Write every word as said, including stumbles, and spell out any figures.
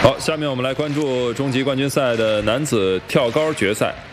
好，下面我们来关注终极冠军赛的男子跳高决赛。